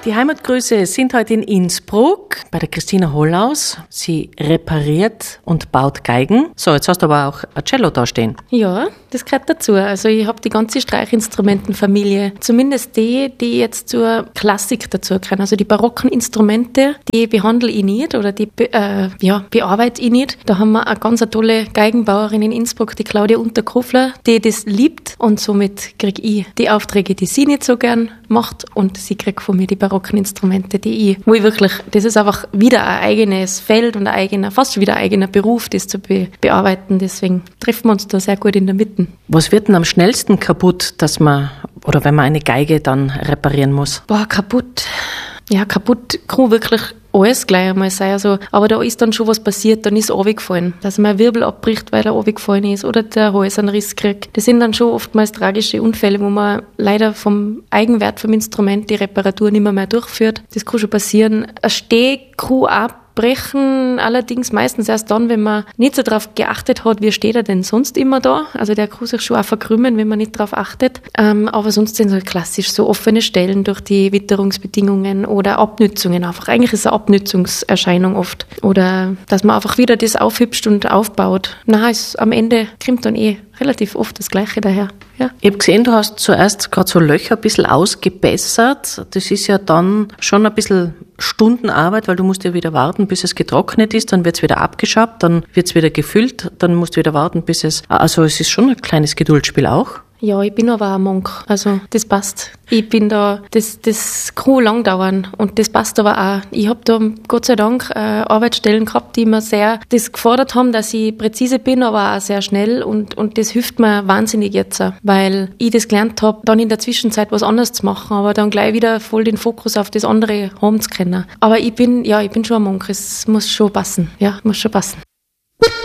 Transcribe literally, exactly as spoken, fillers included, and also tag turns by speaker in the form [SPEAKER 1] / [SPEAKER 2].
[SPEAKER 1] Die Heimatgrüße sind heute in Innsbruck bei der Christina Hollaus. Sie repariert und baut Geigen. So, jetzt hast du aber auch ein Cello da stehen.
[SPEAKER 2] Ja, das gehört dazu. Also ich habe die ganze Streichinstrumentenfamilie, zumindest die, die jetzt zur Klassik dazu gehören. Also die barocken Instrumente, die behandle ich nicht oder die be- äh, ja, bearbeite ich nicht. Da haben wir eine ganz eine tolle Geigenbauerin in Innsbruck, die Claudia Unterkofler, die das liebt und somit kriege ich die Aufträge, die sie nicht so gern macht und sie kriegt von mir die barocken Instrumente, die ich, wo ich wirklich, das ist einfach wieder ein eigenes Feld und ein eigener, fast wieder ein eigener Beruf, das zu be- bearbeiten. Deswegen treffen wir uns da sehr gut in der Mitte.
[SPEAKER 1] Was wird denn am schnellsten kaputt, dass man, oder wenn man eine Geige dann reparieren muss?
[SPEAKER 2] Boah, kaputt. Ja, kaputt kann wirklich alles gleich einmal sein. Also, aber da ist dann schon was passiert, dann ist er runtergefallen. Dass man ein Wirbel abbricht, weil er runtergefallen ist oder der Hals einen Riss kriegt. Das sind dann schon oftmals tragische Unfälle, wo man leider vom Eigenwert vom Instrument die Reparatur nicht mehr, mehr durchführt. Das kann schon passieren. Ein Steh kann auch brechen, allerdings meistens erst dann, wenn man nicht so darauf geachtet hat, wie steht er denn sonst immer da. Also der kann sich schon auch verkrümmen, wenn man nicht darauf achtet. Ähm, aber sonst sind es halt klassisch so offene Stellen durch die Witterungsbedingungen oder Abnützungen einfach. Eigentlich ist es eine Abnützungserscheinung oft. Oder dass man einfach wieder das aufhübscht und aufbaut. Na, es, am Ende kommt dann eh relativ oft das Gleiche daher. Ja.
[SPEAKER 1] Ich habe gesehen, du hast zuerst gerade so Löcher ein bisschen ausgebessert. Das ist ja dann schon ein bisschen Stundenarbeit, weil du musst ja wieder warten, bis es getrocknet ist, dann wird es wieder abgeschabt, dann wird es wieder gefüllt, dann musst du wieder warten, bis es... Also es ist schon ein kleines Geduldsspiel auch.
[SPEAKER 2] Ja, ich bin aber ein Monk, also das passt. Ich bin da, das, das kann lang dauern und das passt aber auch. Ich habe da Gott sei Dank äh, Arbeitsstellen gehabt, die mir sehr das gefordert haben, dass ich präzise bin, aber auch sehr schnell und, und das hilft mir wahnsinnig jetzt, weil ich das gelernt habe, dann in der Zwischenzeit was anderes zu machen, aber dann gleich wieder voll den Fokus auf das andere haben zu können. Aber ich bin, ja, ich bin schon ein Monk, es muss schon passen, ja, muss schon passen.